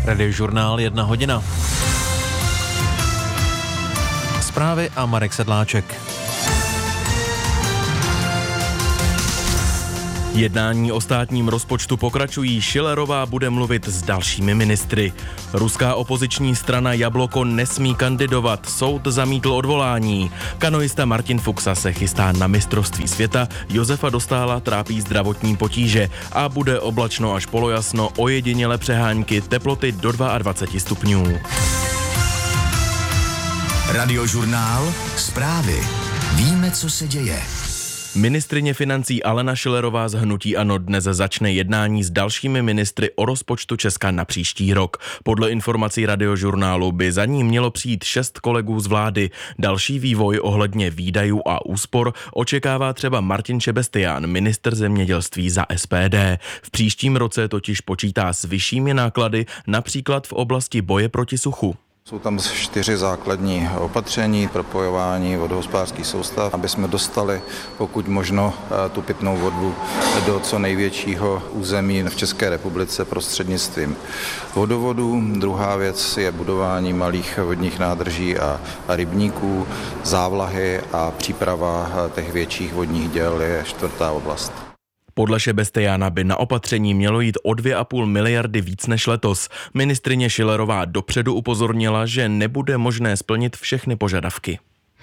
Radiožurnál 1 hodina. Zprávy a Marek Sedláček. Jednání o státním rozpočtu pokračují, Schillerová bude mluvit s dalšími ministry. Ruská opoziční strana Jabloko nesmí kandidovat, soud zamítl odvolání. Kanoista Martin Fuxa se chystá na mistrovství světa, Josefa Dostála trápí zdravotní potíže a bude oblačno až polojasno, ojedinělé přehánky, teploty do 22 stupňů. Radiožurnál, zprávy. Víme, co se děje. Ministryně financí Alena Schillerová z hnutí ANO dnes začne jednání s dalšími ministry o rozpočtu Česka na příští rok. Podle informací Radiožurnálu by za ní mělo přijít 6 kolegů z vlády. Další vývoj ohledně výdajů a úspor očekává třeba Martin Šebestián, ministr zemědělství za SPD. V příštím roce totiž počítá s vyššími náklady, například v oblasti boje proti suchu. Jsou tam 4 základní opatření, propojování vodohospodářských soustav, aby jsme dostali pokud možno tu pitnou vodu do co největšího území v České republice prostřednictvím vodovodů. Druhá věc je budování malých vodních nádrží a rybníků, závlahy a příprava těch větších vodních děl je 4. oblast. Podle Šebestiána by na opatření mělo jít o 2,5 miliardy víc než letos. Ministryně Schillerová dopředu upozornila, že nebude možné splnit všechny požadavky.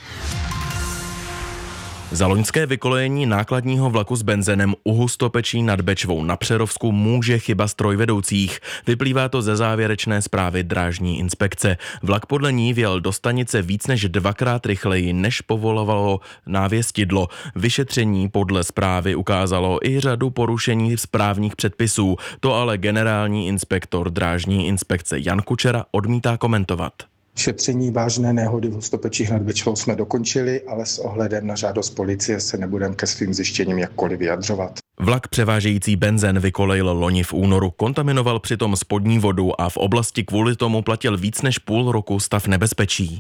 Za loňské vykolejení nákladního vlaku s benzinem u Hustopečí nad Bečvou na Přerovsku může chyba strojvedoucích. Vyplývá to ze závěrečné zprávy drážní inspekce. Vlak podle ní vjel do stanice víc než 2krát rychleji, než povolovalo návěstidlo. Vyšetření podle zprávy ukázalo i řadu porušení správních předpisů. To ale generální inspektor drážní inspekce Jan Kučera odmítá komentovat. Šetření vážné nehody v Hustopečích nad Bečvou jsme dokončili, ale s ohledem na žádost policie se nebudeme ke svým zjištěním jakkoliv vyjadřovat. Vlak převážející benzen vykolejil loni v únoru, kontaminoval přitom spodní vodu a v oblasti kvůli tomu platil víc než půl roku stav nebezpečí.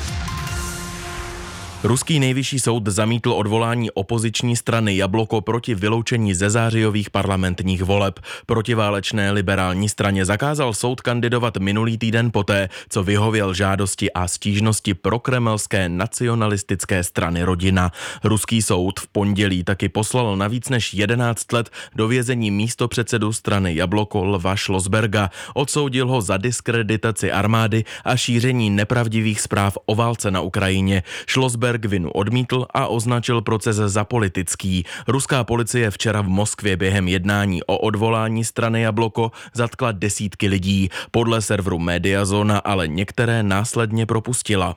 Ruský nejvyšší soud zamítl odvolání opoziční strany Jabloko proti vyloučení ze zářijových parlamentních voleb. Protiválečné liberální straně zakázal soud kandidovat minulý týden poté, co vyhověl žádosti a stížnosti prokremelské nacionalistické strany Rodina. Ruský soud v pondělí taky poslal na víc než 11 let do vězení místopředsedu strany Jabloko Lva Schlossberga. Odsoudil ho za diskreditaci armády a šíření nepravdivých zpráv o válce na Ukrajině. Schlossberg vinu odmítl a označil proces za politický. Ruská policie včera v Moskvě během jednání o odvolání strany Jabloko zatkla desítky lidí. Podle serveru Mediazona ale některé následně propustila.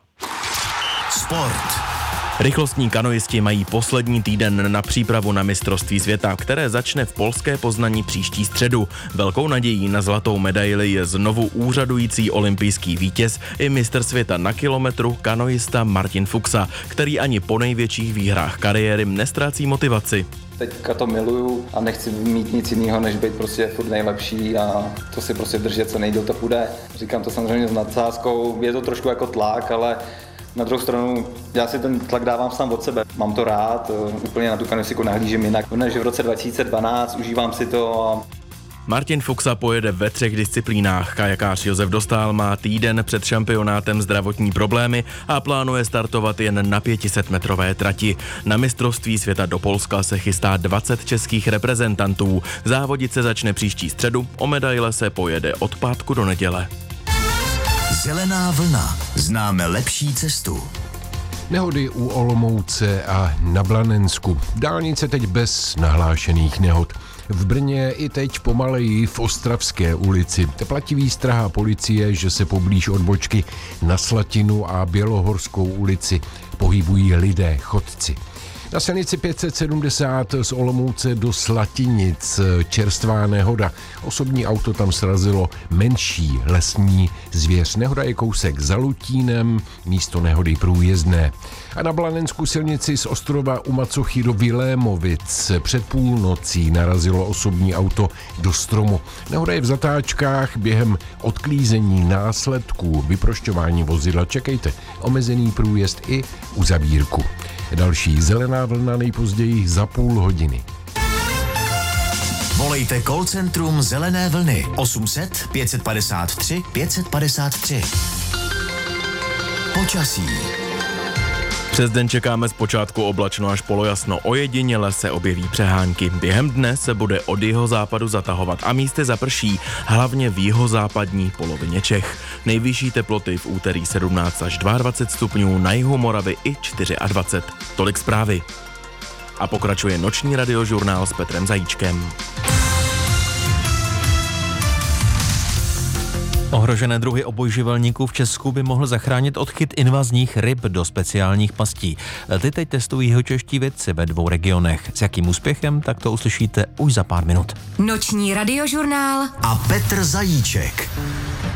Sport. Rychlostní kanoisti mají poslední týden na přípravu na mistrovství světa, které začne v polské Poznani příští středu. Velkou nadějí na zlatou medaili je znovu úřadující olympijský vítěz i mistr světa na kilometru kanoista Martin Fuxa, který ani po největších výhrách kariéry nestrácí motivaci. Teďka to miluju a nechci mít nic jiného, než být prostě furt nejlepší a to si prostě držet, co nejdýl to půjde. Říkám to samozřejmě s nadsázkou, je to trošku jako tlak, ale na druhou stranu, já si ten tlak dávám sám od sebe. Mám to rád, úplně na tu kanoistiku nahlížím jinak, než v roce 2012, užívám si to a... Martin Fuxa pojede ve 3 disciplínách. Kajakář Josef Dostál má týden před šampionátem zdravotní problémy a plánuje startovat jen na 500metrové trati. Na mistrovství světa do Polska se chystá 20 českých reprezentantů. Závodit se začne příští středu, o medaile se pojede od pátku do neděle. Zelená vlna. Známe lepší cestu. Nehody u Olomouce a na Blanensku. Dálnice teď bez nahlášených nehod. V Brně i teď pomaleji v Ostravské ulici. Platí výstraha policie, že se poblíž odbočky na Slatinu a Bělohorskou ulici pohybují lidé, chodci. Na silnici 570 z Olomouce do Slatinic čerstvá nehoda. Osobní auto tam srazilo menší lesní zvěř. Nehoda je kousek za Lutínem, místo nehody průjezdné. A na Blanensku silnici z Ostrova u Macochy do Vilémovic před půlnocí narazilo osobní auto do stromu. Nehoda je v zatáčkách, během odklízení následků vyprošťování vozidla čekejte omezený průjezd i uzavírku. Další zelená vlna nejpozději za půl hodiny. Volejte call centrum Zelené vlny 800 553 553. Počasí. Přes den čekáme zpočátku oblačno až polojasno, ojediněle se objeví přehánky. Během dne se bude od jihozápadu zatahovat a místy zaprší, hlavně v jihozápadní polovině Čech. Nejvyšší teploty v úterý 17 až 22 stupňů, na jihu Moravy i 24. Tolik zprávy. A pokračuje noční radiožurnál s Petrem Zajíčkem. Ohrožené druhy obojživelníků v Česku by mohl zachránit odchyt invazních ryb do speciálních pastí. Ty teď testují jihočeští vědci ve 2 regionech. S jakým úspěchem, tak to uslyšíte už za pár minut. Noční radiožurnál a Petr Zajíček.